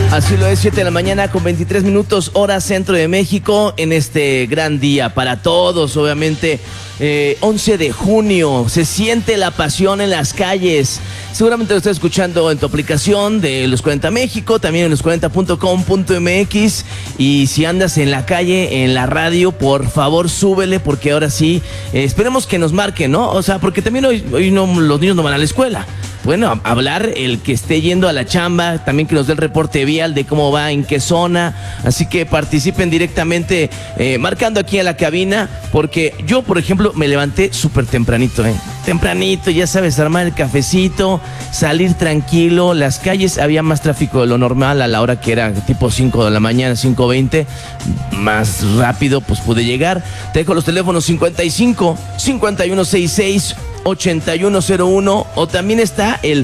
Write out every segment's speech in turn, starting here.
Así lo es, 7 de la mañana con 23 minutos, hora centro de México, en este gran día para todos, obviamente. 11 de junio, se siente la pasión en las calles. Seguramente lo estás escuchando en tu aplicación de Los 40 México, también en los40.com.mx. Y si andas en la calle, en la radio, por favor súbele, porque ahora sí, esperemos que nos marquen, ¿no? O sea, porque también hoy no, los niños no van a la escuela. Bueno, hablar el que esté yendo a la chamba, también que nos dé el reporte vial de cómo va, en qué zona. Así que participen directamente marcando aquí a la cabina, porque yo, por ejemplo, me levanté súper tempranito, tempranito, ya sabes, armar el cafecito, salir tranquilo. Las calles, había más tráfico de lo normal a la hora que era tipo 5 de la mañana, 5:20, más rápido pues pude llegar. Te dejo los teléfonos 55 5166 8101, o también está el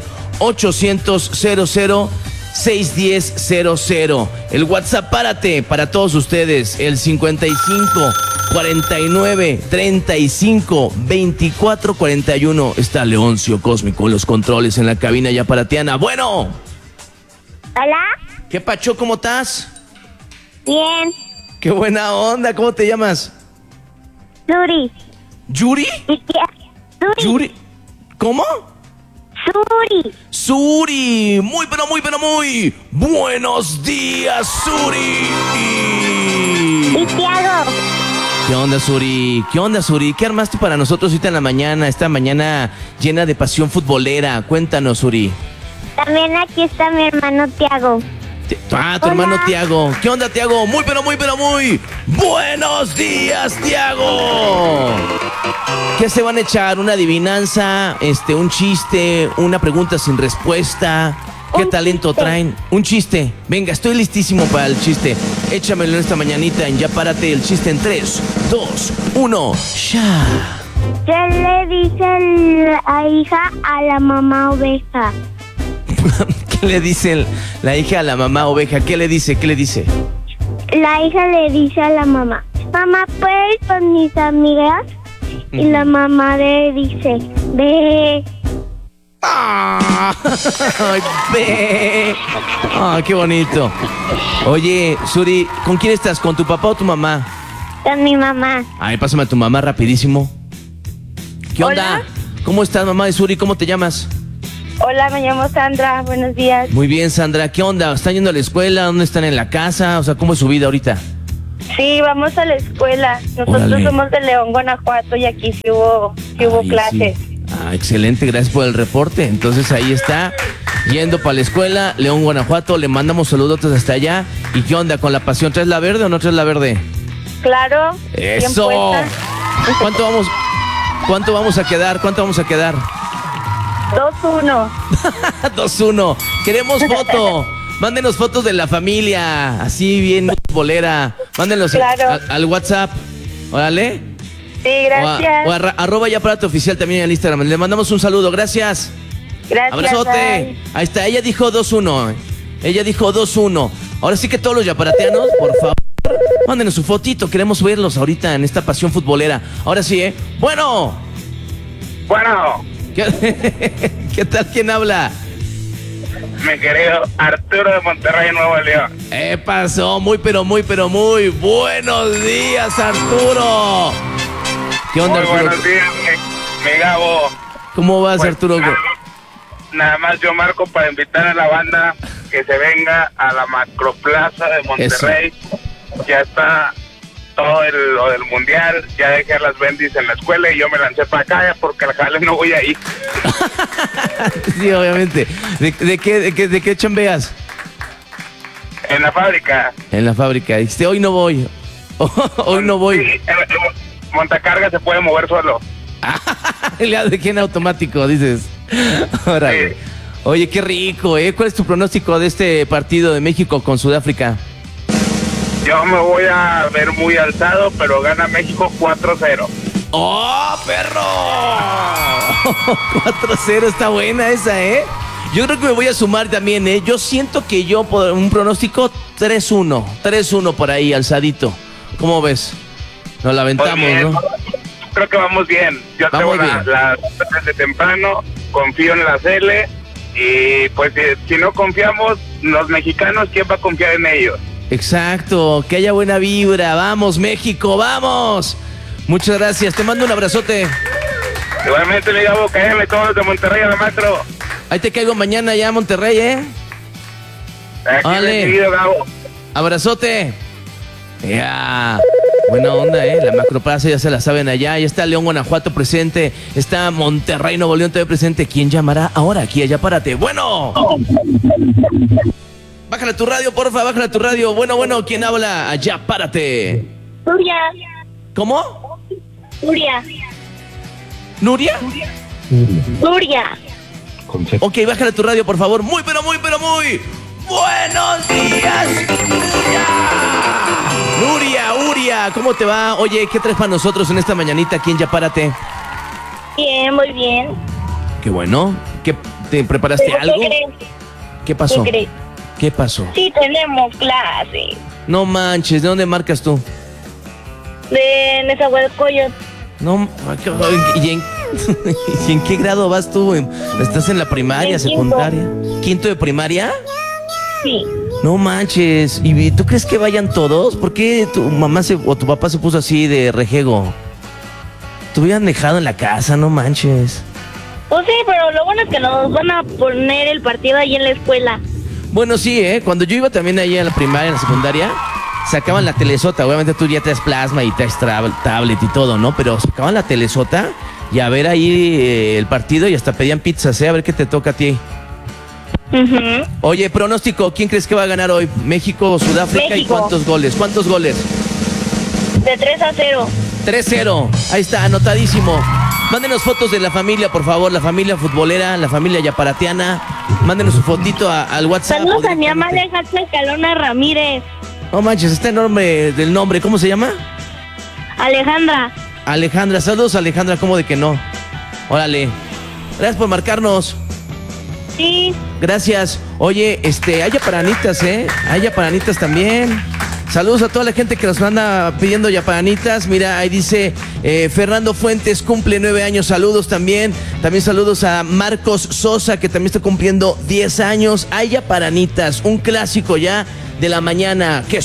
800-00-610-00. El WhatsApp, párate, para todos ustedes, el 55 49 35 24 41. Está Leoncio Cósmico en los controles, en la cabina ya para Tiana. Bueno. Hola. ¿Qué pacho? ¿Cómo estás? Bien. Qué buena onda. ¿Cómo te llamas? Suri. ¿Yuri? Suri. ¿Yuri? ¿Cómo? Suri. Suri. Muy buenos días, Suri. Y Tiago. ¿Qué onda, Suri? ¿Qué armaste para nosotros ahorita en la mañana? Esta mañana llena de pasión futbolera. Cuéntanos, Suri. También aquí está mi hermano Tiago. Tu hermano Tiago. ¿Qué onda, Tiago? Muy buenos días, Tiago. ¿Qué se van a echar? ¿Una adivinanza? ¿Un chiste? ¿Una pregunta sin respuesta? ¿Qué talento traen? Un chiste. Venga, estoy listísimo para el chiste. Échamelo en esta mañanita en Ya Párate. El chiste en 3, 2, 1, ¡ya! ¿Qué le dice la hija a la mamá oveja? ¿Qué le dice la hija a la mamá oveja? ¿Qué le dice? La hija le dice a la mamá: mamá, ¿puedo ir con mis amigas? Y la mamá le dice: ve. ¡Ay, ve! ¡Ah, qué bonito! Oye, Suri, ¿con quién estás? ¿Con tu papá o tu mamá? Con mi mamá. Ay, pásame a tu mamá rapidísimo. ¿Qué onda? Hola. ¿Cómo estás, mamá de Suri? ¿Cómo te llamas? Hola, me llamo Sandra, buenos días. Muy bien, Sandra. ¿Qué onda? ¿Están yendo a la escuela? ¿Dónde están en la casa? O sea, ¿cómo es su vida ahorita? Sí, vamos a la escuela. Nosotros Órale. somos de León, Guanajuato, y aquí sí hubo clases. Sí. Excelente, gracias por el reporte. Entonces ahí está, yendo para la escuela, León, Guanajuato. Le mandamos saludos hasta allá. ¿Y qué onda con la pasión? ¿Traes la verde o no traes la verde? Claro. bien ¡Eso! puesta. ¿Cuánto vamos a quedar? 2-1. 2-1. Queremos foto. Mándenos fotos de la familia, así bien bolera. Mándenos Claro. al WhatsApp. Órale. Sí, gracias. O arroba Ya Párate Oficial también en el Instagram. Le mandamos un saludo. Gracias. Gracias. Abrazote. Bye. Ahí está. Ella dijo 2-1. Ella dijo 2-1. Ahora sí que todos los yaparateanos, por favor, mándenos su fotito. Queremos verlos ahorita en esta pasión futbolera. Ahora sí, Bueno. ¿Qué tal? ¿Quién habla? Mi querido Arturo de Monterrey, Nuevo León. Pasó muy buenos días, Arturo. ¿Qué onda, Muy Arturo? buenos días, mi Gabo. ¿Cómo vas, Pues, Arturo? Nada más yo marco para invitar a la banda que se venga a la Macroplaza de Monterrey. Ya está todo lo del mundial. Ya dejé a las bendis en la escuela y yo me lancé para acá porque al jale no voy ahí. Sí, obviamente. ¿De qué chambeas? En la fábrica. En la fábrica. Dijiste, hoy no voy. Hoy no voy. Sí, el montacarga se puede mover solo. Le dejé en automático, dices. Órale. Sí. Oye, qué rico, ¿eh? ¿Cuál es tu pronóstico de este partido de México con Sudáfrica? Yo me voy a ver muy alzado, pero gana México 4-0. ¡Oh, perro! 4-0, está buena esa, ¿eh? Yo creo que me voy a sumar también, ¿eh? Yo siento que yo, por un pronóstico, 3-1. 3-1 por ahí, alzadito. ¿Cómo ves? Nos la aventamos, bien, ¿no? Creo que vamos bien. Yo Vamos tengo bien. las desde temprano, confío en la Cele Y pues si no confiamos los mexicanos, ¿quién va a confiar en ellos? Exacto, que haya buena vibra. Vamos, México, vamos. Muchas gracias, te mando un abrazote. Igualmente, mi Gabo, cállame todos de Monterrey a la macro. Ahí te caigo mañana ya a Monterrey, ¿eh? Aquí Vale. recibido, Gabo. Abrazote. Ya. Buena onda, la macroplaza ya se la saben allá. Ya está León, Guanajuato presente. Está Monterrey, Nuevo León también presente. ¿Quién llamará ahora aquí allá? Párate. Bueno. Bájale tu radio, porfa, bájale tu radio. Bueno, ¿quién habla? Allá, párate. Nuria. ¿Cómo? Nuria. ¿Nuria? Nuria. Ok, bájale tu radio, por favor. Muy, pero muy buenos días. Nuria, ¿cómo te va? Oye, ¿qué traes para nosotros en esta mañanita aquí en Ya Párate? Bien, muy bien. Qué bueno. ¿Qué, te preparaste ¿Pero algo? qué crees? ¿Qué pasó? ¿Qué crees? ¿Qué pasó? Sí, tenemos clase. No manches, ¿de dónde marcas tú? De Nezahualcóyotl. No, ¿y en qué grado vas tú? ¿Estás en la primaria, En quinto. secundaria? ¿Quinto de primaria? Sí. No manches. ¿Y tú crees que vayan todos? ¿Por qué tu mamá o tu papá se puso así de rejego? Te hubieran dejado en la casa, no manches. Pues sí, pero lo bueno es que nos van a poner el partido ahí en la escuela. Bueno, sí, cuando yo iba también ahí a la primaria, en la secundaria, sacaban la telesota. Obviamente tú ya traes plasma y traes tablet y todo, ¿no? Pero sacaban la telesota y a ver ahí el partido y hasta pedían pizzas, a ver qué te toca a ti. Uh-huh. Oye, pronóstico, ¿quién crees que va a ganar hoy? ¿México o Sudáfrica? México. ¿Y cuántos goles? ¿Cuántos goles? De 3-0. 3-0. Ahí está, anotadísimo. Mándenos fotos de la familia, por favor, la familia futbolera, la familia yaparatiana. Mándenos su fotito al WhatsApp. Saludos a mi mamá Alejandra Escalona Ramírez. No manches, está enorme del nombre. ¿Cómo se llama? Alejandra. Alejandra, saludos Alejandra, ¿cómo de que no? Órale. Gracias por marcarnos. Sí. Gracias. Oye, hay yaparanitas, Hay yaparanitas también. Saludos a toda la gente que nos anda pidiendo yaparanitas. Mira, ahí dice Fernando Fuentes, cumple 9 años. Saludos también. También saludos a Marcos Sosa, que también está cumpliendo 10 años. Hay yaparanitas, un clásico ya de la mañana. Que